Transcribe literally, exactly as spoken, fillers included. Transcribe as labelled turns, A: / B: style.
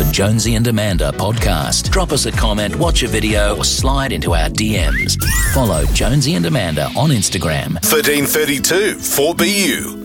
A: the Jonesy and Amanda podcast. Drop us a comment, watch a video, or slide into our D Ms. Follow Jonesy and Amanda on Instagram.
B: thirteen thirty-two four B U.